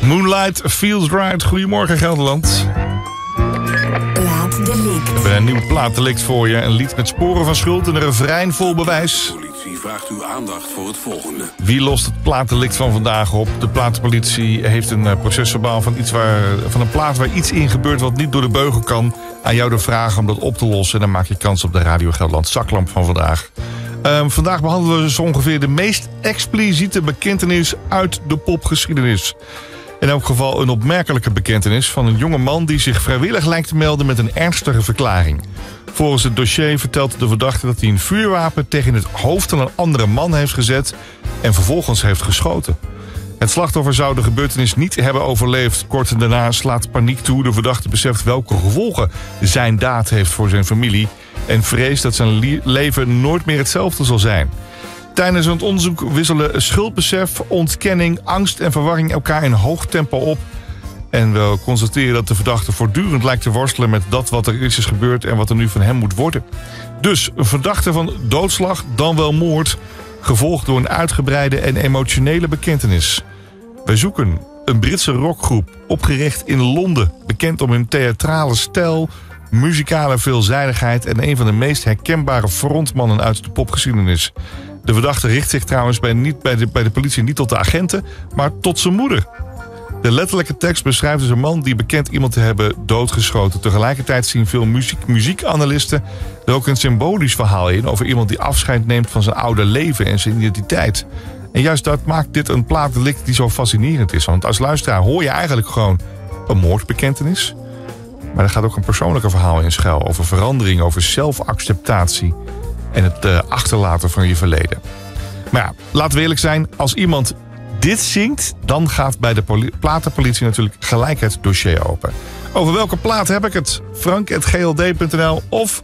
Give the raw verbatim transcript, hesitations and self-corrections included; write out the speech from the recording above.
Moonlight Feels Right. Goedemorgen Gelderland. Plaatdelict. We hebben een nieuw plaatdelict voor je. Een lied met sporen van schuld en een refrein vol bewijs. Politie vraagt uw aandacht voor het volgende. Wie lost het plaatdelict van vandaag op? De platenpolitie heeft een uh, procesverbaal van, iets waar, van een plaat waar iets in gebeurt wat niet door de beugel kan. Aan jou de vraag om dat op te lossen. En dan maak je kans op de Radio Gelderland zaklamp van vandaag. Um, vandaag behandelen we zo ongeveer de meest expliciete bekentenis uit de popgeschiedenis. In elk geval een opmerkelijke bekentenis van een jonge man die zich vrijwillig lijkt te melden met een ernstige verklaring. Volgens het dossier vertelt de verdachte dat hij een vuurwapen tegen het hoofd van een andere man heeft gezet en vervolgens heeft geschoten. Het slachtoffer zou de gebeurtenis niet hebben overleefd. Kort daarna slaat paniek toe. De verdachte beseft welke gevolgen zijn daad heeft voor zijn familie en vreest dat zijn leven nooit meer hetzelfde zal zijn. Tijdens het onderzoek wisselen schuldbesef, ontkenning, angst en verwarring elkaar in hoog tempo op. En we constateren dat de verdachte voortdurend lijkt te worstelen met dat wat er is, is gebeurd en wat er nu van hem moet worden. Dus een verdachte van doodslag, dan wel moord, gevolgd door een uitgebreide en emotionele bekentenis. Wij zoeken een Britse rockgroep, opgericht in Londen, bekend om hun theatrale stijl, muzikale veelzijdigheid en een van de meest herkenbare frontmannen uit de popgeschiedenis. De verdachte richt zich trouwens bij, niet, bij, de, bij de politie niet tot de agenten, maar tot zijn moeder. De letterlijke tekst beschrijft dus een man die bekend iemand te hebben doodgeschoten. Tegelijkertijd zien veel muziek, muziekanalisten er ook een symbolisch verhaal in over iemand die afscheid neemt van zijn oude leven en zijn identiteit. En juist dat maakt dit een plaatdelict die zo fascinerend is. Want als luisteraar hoor je eigenlijk gewoon een moordbekentenis. Maar er gaat ook een persoonlijke verhaal in schuil over verandering, over zelfacceptatie en het uh, achterlaten van je verleden. Maar ja, laten we eerlijk zijn, als iemand dit zingt, dan gaat bij de poli- platenpolitie natuurlijk gelijk het dossier open. Over welke plaat heb ik het? frank at g l d punt n l of